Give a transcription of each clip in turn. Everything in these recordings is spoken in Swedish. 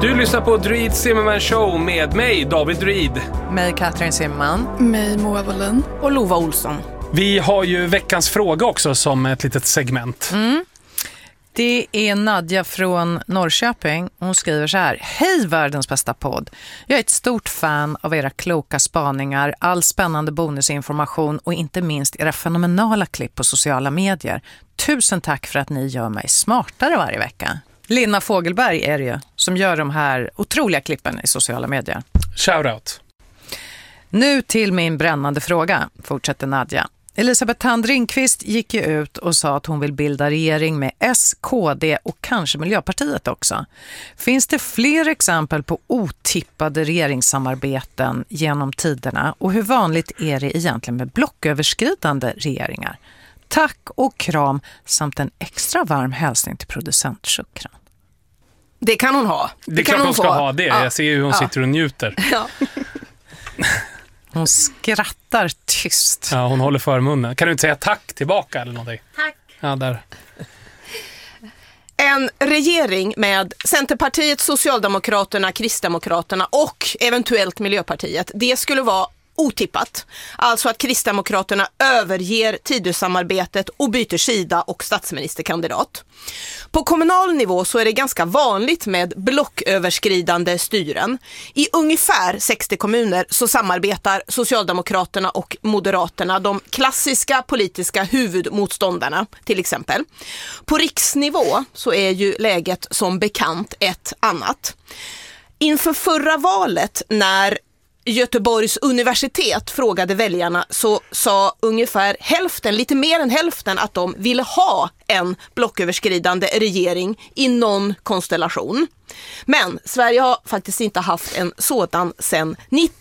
Du lyssnar på Druid Zimmerman Show med mig, David Druid. Mig, Katrin Zimmerman. Mig, Moa Wallin. Och Lova Olsson. Vi har ju veckans fråga också som ett litet segment. Det är Nadja från Norrköping. Hon skriver så här: Hej världens bästa podd. Jag är ett stort fan av era kloka spaningar, all spännande bonusinformation och inte minst era fenomenala klipp på sociala medier. Tusen tack för att ni gör mig smartare varje vecka. Lina Fågelberg är det ju som gör de här otroliga klippen i sociala medier. Shoutout. Nu till min brännande fråga, fortsätter Nadja. Elisabeth Thand Ringqvist gick ju ut och sa att hon vill bilda regering med S, KD och kanske Miljöpartiet också. Finns det fler exempel på otippade regeringssamarbeten genom tiderna och hur vanligt är det egentligen med blocköverskridande regeringar? Tack och kram samt en extra varm hälsning till producent Shukran. Det kan hon ha. Det är klart hon ska ha det. Jag ser hur hon sitter och njuter. Ja. Hon skrattar tyst. Ja, hon håller för munnen. Kan du inte säga tack tillbaka eller någonting? Tack. Ja, där. En regering med Centerpartiet, Socialdemokraterna, Kristdemokraterna och eventuellt Miljöpartiet. Det skulle vara otippat. Alltså att Kristdemokraterna överger Tidösamarbetet och byter sida och statsministerkandidat. På kommunal nivå så är det ganska vanligt med blocköverskridande styren. I ungefär 60 kommuner så samarbetar Socialdemokraterna och Moderaterna, de klassiska politiska huvudmotståndarna till exempel. På riksnivå så är ju läget som bekant ett annat. Inför förra valet när Göteborgs universitet frågade väljarna så sa ungefär hälften, lite mer än hälften, att de ville ha en blocköverskridande regering i någon konstellation. Men Sverige har faktiskt inte haft en sådan sedan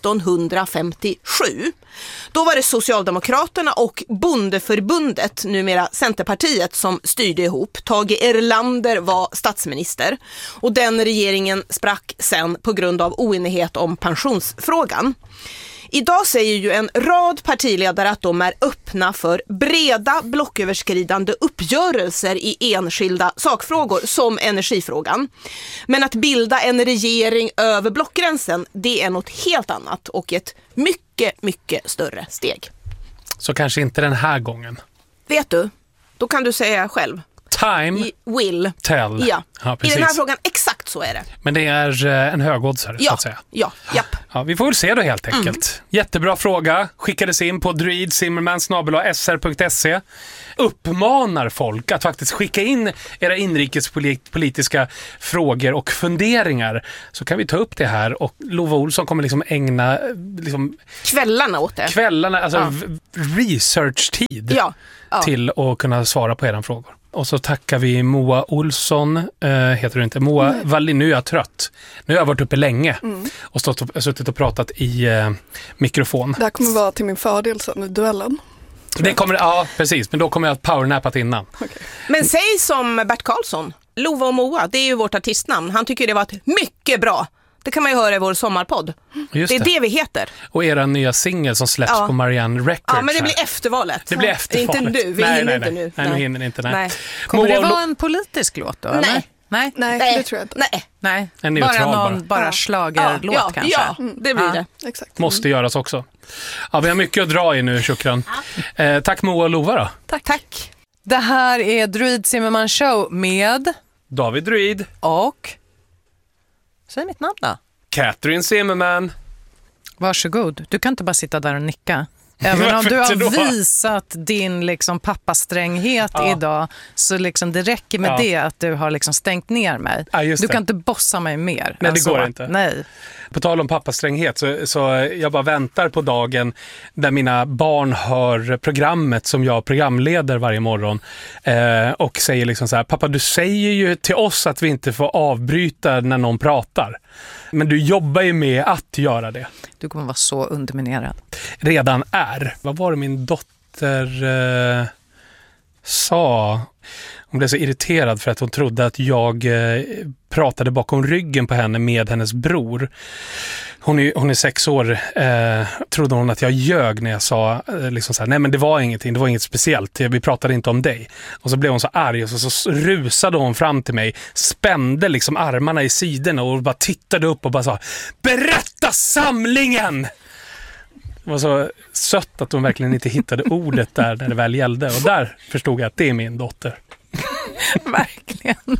1957. Då var det Socialdemokraterna och Bondeförbundet, numera Centerpartiet, som styrde ihop. Tage Erlander var statsminister och den regeringen sprack sen på grund av oenighet om pensionsfrågan. Idag säger ju en rad partiledare att de är öppna för breda blocköverskridande uppgörelser i enskilda sakfrågor som energifrågan. Men att bilda en regering över blockgränsen, det är något helt annat och ett mycket, mycket större steg. Så kanske inte den här gången. Vet du, då kan du säga själv. Time will tell. Ja, precis. i den här frågan exakt så är det. Men det är en högoddsare så att säga. Ja. Ja, vi får väl se då helt enkelt. Jättebra fråga. Skickades in på druidzimmerman@sr.se. Uppmanar folk att faktiskt skicka in era inrikespolitiska frågor och funderingar. Så kan vi ta upp det här och Lova Olsson kommer liksom ägna kvällarna åt det. Kvällarna, research-tid till att kunna svara på era frågor. Och så tackar vi Moa Olsson, heter du inte? Moa Wallin, nu är jag trött. Nu har jag varit uppe länge och suttit och pratat i mikrofon. Det här kommer vara till min fördel sen i duellen. Det kommer, ja, precis. Men då kommer jag att powernappat innan. Okay. Men säg som Bert Karlsson, Lova och Moa, det är ju vårt artistnamn. Han tycker det var ett mycket bra. Det kan man ju höra i vår sommarpodd. Just det är det vi heter. Och era nya singel som släpps på Marianne Records. Ja, men det blir eftervalet. Det blir eftervalet. Inte nu, vi hinner inte nu. Nej, nu hinner ni inte. Nej. Kommer det vara en politisk låt då? Nej. Eller? Nej, det tror jag inte. Nej. En neutral bara schlagerlåt kanske. Ja, det blir det. Exakt. Måste göras också. Ja, vi har mycket att dra i nu, Shukran. Tack Moa och Lova då. Tack. Det här är Druid Zimmerman Show med David Druid och säg mitt namn då. Katrin Zimmerman. Varsågod. Du kan inte bara sitta där och nicka. Även om du har visat din pappastränghet idag så det räcker med det att du har stängt ner mig. Du kan inte bossa mig mer. Nej, det går inte. Nej. På tal om pappastränghet så jag bara väntar på dagen där mina barn hör programmet som jag programleder varje morgon och säger så här: pappa, du säger ju till oss att vi inte får avbryta när någon pratar. Men du jobbar ju med att göra det. Du kommer vara så underminerad. Redan är. Vad var det min dotter sa? Hon blev så irriterad för att hon trodde att jag pratade bakom ryggen på henne med hennes bror. Hon är 6 år. Trodde hon att jag ljög när jag sa liksom så här, nej men det var ingenting, det var inget speciellt. Vi pratade inte om dig. Och så blev hon så arg och så rusade hon fram till mig, spände liksom armarna i sidorna och bara tittade upp och bara sa, berätta samlingen! Det var så sött att hon verkligen inte hittade ordet där när det väl gällde. Och där förstod jag att det är min dotter. Verkligen.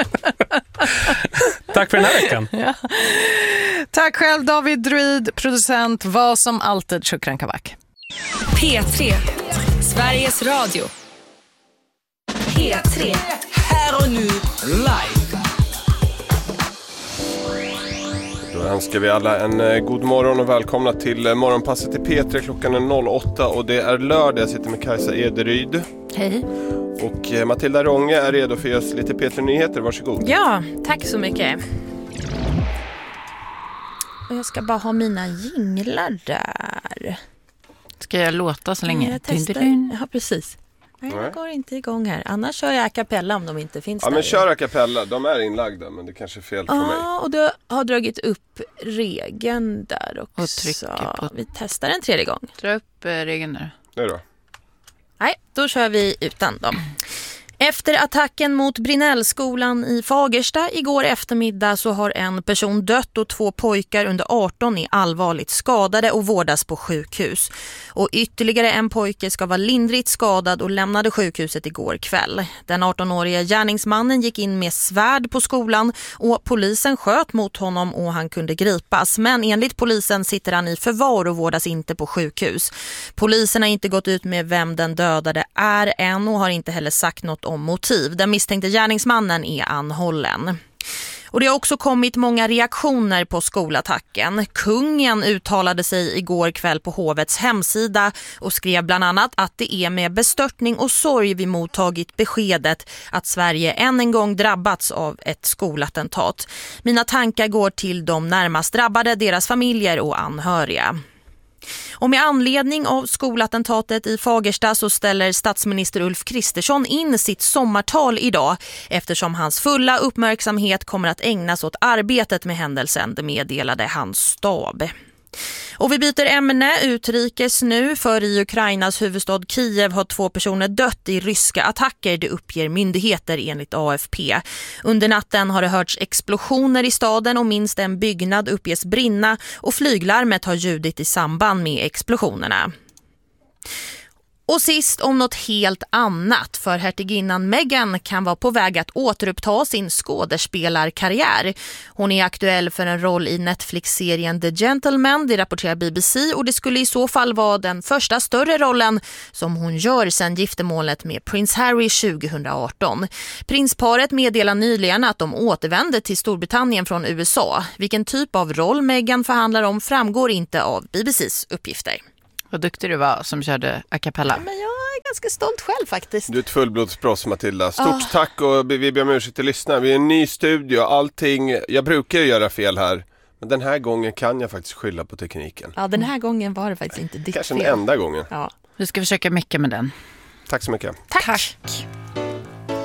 Tack för den här veckan. Ja. Tack själv David Druid, producent, var som alltid Shukran Kavak. P3, Sveriges Radio. P3, här och nu, live. Då önskar vi alla en god morgon och välkomna till morgonpasset i P3. Klockan är 08 och det är lördag. Jag sitter med Kajsa Ederyd. Hej. Och Matilda Ronge är redo för just lite P3-nyheter. Varsågod. Ja, tack så mycket. Och jag ska bara ha mina jinglar där. Ska jag låta så länge? Jag testar. Ja, precis. Nej, jag går inte igång här. Annars kör jag a cappella om de inte finns där. Ja, men kör a cappella. De är inlagda, men det kanske är fel för mig. Ja, och du har dragit upp regeln där också. Och trycker på. Vi testar en tredje gång. Dra upp regeln nu. Nu då? Nej, då kör vi utan dem. Efter attacken mot Brinnellskolan i Fagersta igår eftermiddag så har en person dött och 2 pojkar under 18 är allvarligt skadade och vårdas på sjukhus. Och ytterligare en pojke ska vara lindrigt skadad och lämnade sjukhuset igår kväll. Den 18-åriga gärningsmannen gick in med svärd på skolan och polisen sköt mot honom och han kunde gripas. Men enligt polisen sitter han i förvar och vårdas inte på sjukhus. Polisen har inte gått ut med vem den dödade är än och har inte heller sagt något om motiv. Den misstänkte gärningsmannen är anhållen. Och det har också kommit många reaktioner på skolattacken. Kungen uttalade sig igår kväll på hovets hemsida och skrev bland annat att det är med bestörtning och sorg vi mottagit beskedet att Sverige än en gång drabbats av ett skolattentat. Mina tankar går till de närmast drabbade, deras familjer och anhöriga. Och med anledning av skolattentatet i Fagersta så ställer statsminister Ulf Kristersson in sitt sommartal idag eftersom hans fulla uppmärksamhet kommer att ägnas åt arbetet med händelsen, det meddelade hans stab. Och vi byter ämne utrikes nu, för i Ukrainas huvudstad Kiev har 2 personer dött i ryska attacker, det uppger myndigheter enligt AFP. Under natten har det hörts explosioner i staden och minst en byggnad uppges brinna och flyglarmet har ljudit i samband med explosionerna. Och sist om något helt annat, för hertiginnan Meghan kan vara på väg att återuppta sin skådespelarkarriär. Hon är aktuell för en roll i Netflix-serien The Gentleman, det rapporterar BBC, och det skulle i så fall vara den första större rollen som hon gör sedan giftermålet med prins Harry 2018. Prinsparet meddelar nyligen att de återvänder till Storbritannien från USA. Vilken typ av roll Meghan förhandlar om framgår inte av BBCs uppgifter. Vad duktig du var som körde a cappella. Men jag är ganska stolt själv faktiskt. Du är ett fullblodsproffs, Matilda. Stort tack och vi ber om ursäkt till lyssnarna. Vi är en ny studio. Allting, jag brukar göra fel här. Men den här gången kan jag faktiskt skylla på tekniken. Ja, den här gången var det faktiskt inte ditt Kanske fel. den enda gången. Ja. Du ska försöka mecka med den. Tack så mycket. Tack.